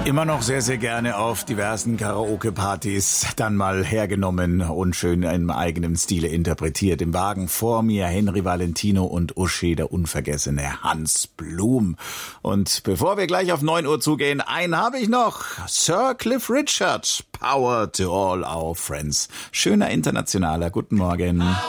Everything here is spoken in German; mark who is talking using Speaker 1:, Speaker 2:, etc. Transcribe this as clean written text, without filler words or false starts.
Speaker 1: Immer noch sehr, sehr gerne auf diversen Karaoke-Partys dann mal hergenommen und schön im eigenen Stile interpretiert. Im Wagen vor mir Henry Valentino und Uschi, der unvergessene Hans Blum. Und bevor wir gleich auf 9 Uhr zugehen, einen habe ich noch. Sir Cliff Richard, Power to all our friends. Schöner internationaler, guten Morgen.